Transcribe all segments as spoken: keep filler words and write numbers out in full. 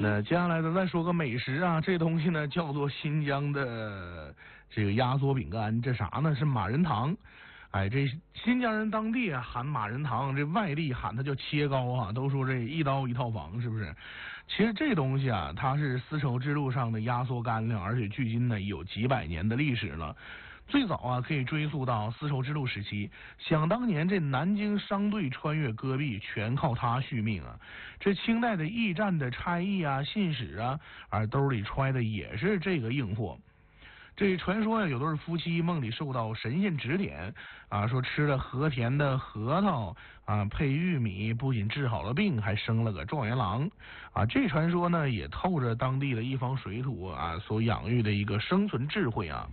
那接下来咱再说个美食啊，这东西呢叫做新疆的这个压缩饼干，这啥呢？是马人糖。哎，这新疆人当地啊喊马人糖，这外地喊它叫切糕啊，都说这一刀一套房，是不是？其实这东西啊，它是丝绸之路上的压缩干粮，而且距今呢有几百年的历史了。最早啊，可以追溯到丝绸之路时期。想当年，这南京商队穿越戈壁，全靠它续命啊！这清代的驿站的差役啊、信使啊，而兜里揣的也是这个硬货。这传说呀，有对夫妻梦里受到神仙指点啊，说吃了和田的核桃啊，配玉米，不仅治好了病，还生了个状元郎啊。这传说呢，也透着当地的一方水土啊所养育的一个生存智慧啊。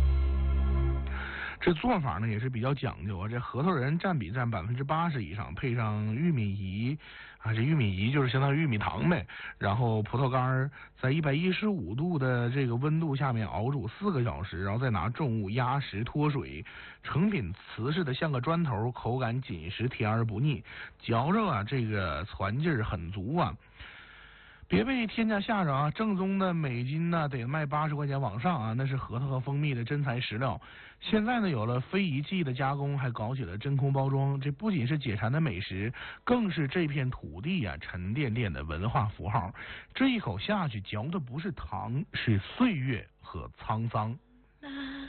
这做法呢也是比较讲究啊，这核桃仁占比占百分之八十以上，配上玉米饴啊，这玉米饴就是相当于玉米糖呗。然后葡萄干在一百一十五度的这个温度下面熬煮四个小时，然后再拿重物压实脱水，成品瓷实的像个砖头，口感紧实甜而不腻，嚼着啊这个攒劲儿很足啊。别被天价吓着啊！正宗的每斤呢得卖八十块钱往上啊，那是核桃和蜂蜜的真材实料。现在呢有了非遗技的加工，还搞起了真空包装，这不仅是解馋的美食，更是这片土地啊沉甸甸的文化符号。这一口下去，嚼的不是糖，是岁月和沧桑。